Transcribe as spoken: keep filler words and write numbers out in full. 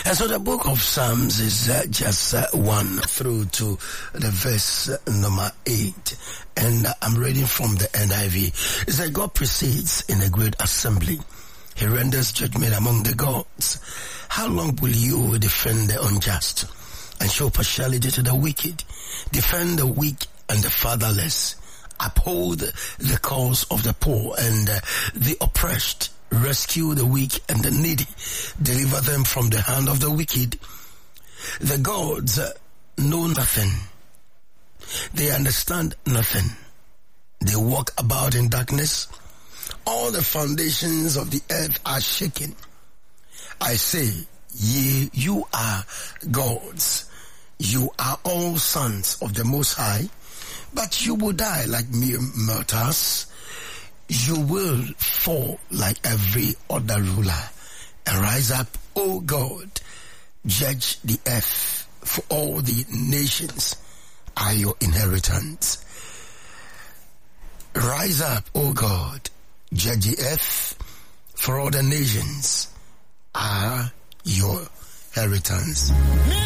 And so the book of Psalms is uh, just uh, one through to the verse uh, number eight. And uh, I'm reading from the N I V. It says, God precedes in a great assembly. He renders judgment among the gods. How long will you defend the unjust and show partiality to the wicked? Defend the weak and the fatherless. Uphold the cause of the poor and uh, the oppressed. Rescue the weak and the needy. Deliver them from the hand of the wicked. The gods uh, know nothing. They understand nothing. They walk about in darkness. All the foundations of the earth are shaken. I say, ye, you are gods. You are all sons of the Most High, but you will die like mere mortals. You will fall like every other ruler. And rise up, O God, judge the earth, for all the nations are your inheritance. Rise up, O God, judge the earth, for all the nations are your inheritance.